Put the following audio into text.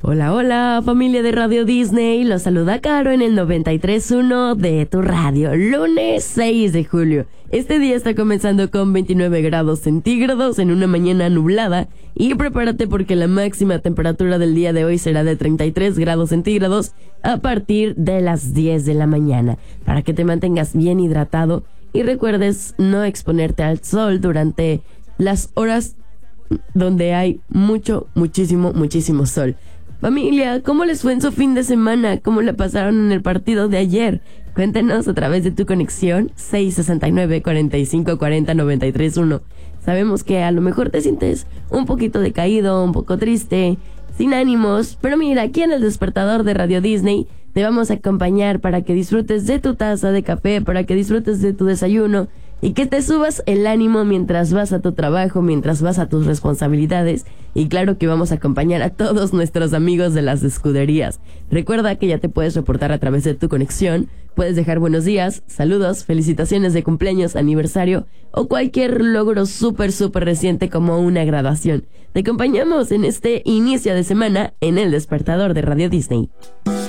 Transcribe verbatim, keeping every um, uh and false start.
Hola, hola, familia de Radio Disney. Los saluda Caro en el noventa y tres punto uno de tu radio. Lunes seis de julio. Este día está comenzando con veintinueve grados centígrados en una mañana nublada. Y prepárate porque la máxima temperatura del día de hoy será de treinta y tres grados centígrados a partir de las diez de la mañana. Para que te mantengas bien hidratado y recuerdes no exponerte al sol durante las horas donde hay mucho, muchísimo, muchísimo sol. Familia, ¿cómo les fue en su fin de semana? ¿Cómo la pasaron en el partido de ayer? Cuéntanos a través de tu conexión seis sesenta y nueve, cuarenta y cinco, cuarenta, noventa y tres uno. Sabemos que a lo mejor te sientes un poquito decaído, un poco triste, sin ánimos, pero mira, aquí en el despertador de Radio Disney te vamos a acompañar para que disfrutes de tu taza de café, para que disfrutes de tu desayuno y que te subas el ánimo mientras vas a tu trabajo, mientras vas a tus responsabilidades. Y claro que vamos a acompañar a todos nuestros amigos de las escuderías. Recuerda que ya te puedes reportar a través de tu conexión. Puedes dejar buenos días, saludos, felicitaciones de cumpleaños, aniversario o cualquier logro súper, súper reciente como una graduación. Te acompañamos en este inicio de semana en el despertador de Radio Disney.